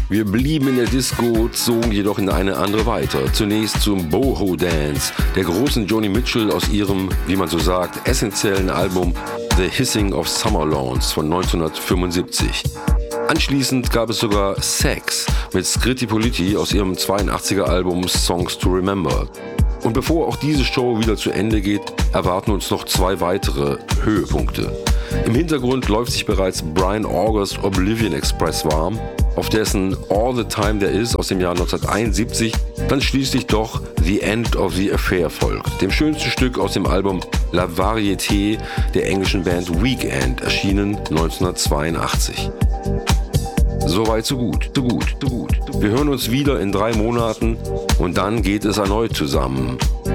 Wir blieben in der Disco, zogen jedoch in eine andere weiter. Zunächst zum Boho Dance, der großen Joni Mitchell aus ihrem, wie man so sagt, essentiellen Album The Hissing of Summer Lawns von 1975. Anschließend gab es sogar Sex mit Scritti Politti aus ihrem 82er Album Songs to Remember. Und bevor auch diese Show wieder zu Ende geht, erwarten uns noch 2 weitere Höhepunkte. Im Hintergrund läuft sich bereits Brian August Oblivion Express warm, auf dessen All the Time There Is aus dem Jahr 1971 dann schließlich doch The End of the Affair folgt, dem schönsten Stück aus dem Album La Variété der englischen Band Weekend, erschienen 1982. Soweit, so gut. Wir hören uns wieder in 3 Monaten und dann geht es erneut zusammen.